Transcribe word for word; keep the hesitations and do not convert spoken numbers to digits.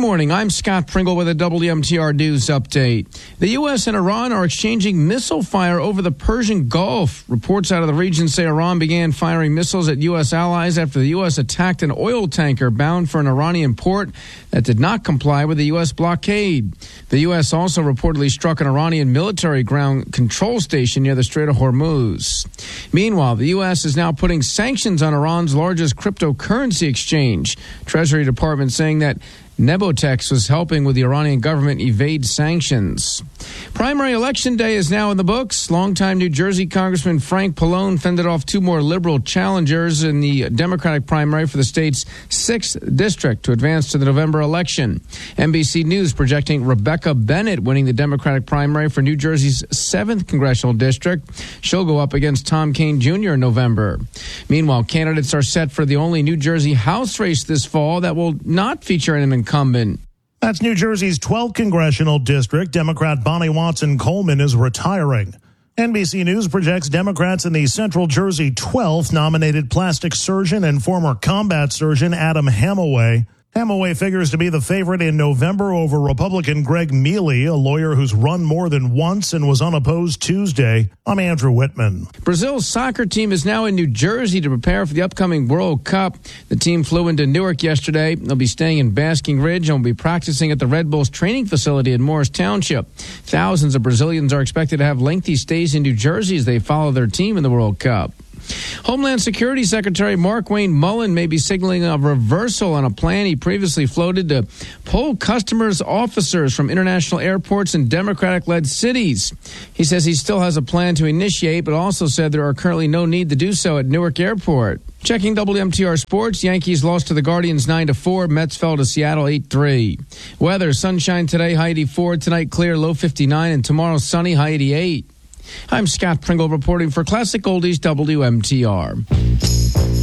morning. I'm Scott Pringle with a W M T R News update. The U S and Iran are exchanging missile fire over the Persian Gulf. Reports out of the region say Iran began firing missiles at U S allies after the U S attacked an oil tanker bound for an Iranian port that did not comply with the U S blockade. The U S also reportedly struck an Iranian military ground control station near the Strait of Hormuz. Meanwhile, the U S is now putting sanctions on Iran's largest cryptocurrency exchange. Treasury Department saying that Nebotex was helping with the Iranian government evade sanctions. Primary election day is now in the books. Longtime New Jersey Congressman Frank Pallone fended off two more liberal challengers in the Democratic primary for the state's sixth district to advance to the November election. N B C News projecting Rebecca Bennett winning the Democratic primary for New Jersey's seventh congressional district. She'll go up against Tom Kean Junior in November. Meanwhile, candidates are set for the only New Jersey House race this fall that will not feature an incumbent. That's New Jersey's twelfth congressional district. Democrat Bonnie Watson Coleman is retiring. N B C News projects Democrats in the Central Jersey twelfth nominated plastic surgeon and former combat surgeon Adam Hamaway. Hamaway figures to be the favorite in November over Republican Greg Mealy, a lawyer who's run more than once and was unopposed Tuesday. I'm Andrew Whitman. Brazil's soccer team is now in New Jersey to prepare for the upcoming World Cup. The team flew into Newark yesterday. They'll be staying in Basking Ridge and will be practicing at the Red Bulls training facility in Morris Township. Thousands of Brazilians are expected to have lengthy stays in New Jersey as they follow their team in the World Cup. Homeland Security Secretary Markwayne Mullin may be signaling a reversal on a plan he previously floated to pull customers' officers from international airports and Democratic-led cities. He says he still has a plan to initiate, but also said there are currently no need to do so at Newark Airport. Checking W M T R Sports, Yankees lost to the Guardians nine to four. Mets fell to Seattle eight three. Weather, sunshine today, high eighty-four. Tonight, clear, low fifty-nine. And tomorrow, sunny, high eighty-eight. I'm Scott Pringle reporting for Classic Oldies W M T R.